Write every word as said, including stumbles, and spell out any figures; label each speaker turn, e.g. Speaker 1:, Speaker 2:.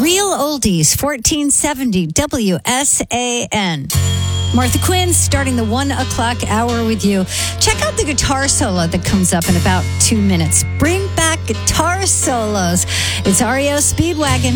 Speaker 1: Real Oldies, fourteen seventy W S A N. Martha Quinn starting the one o'clock hour with you. Check out the guitar solo that comes up in about two minutes. Bring back guitar solos. It's R E O Speedwagon.